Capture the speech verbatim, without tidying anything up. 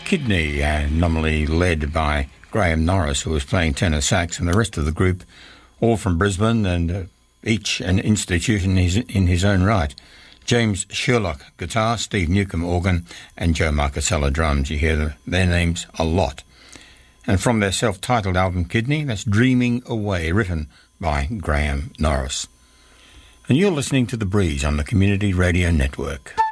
Kidney, uh, nominally led by Graham Norris, who was playing tenor sax, and the rest of the group, all from Brisbane, and uh, each an institution in his, in his own right. James Sherlock, guitar, Steve Newcomb, organ, and Joe Marcasella, drums. You hear the, their names a lot. And from their self-titled album, Kidney, that's Dreaming Away, written by Graham Norris. And you're listening to The Breeze on the Community Radio Network.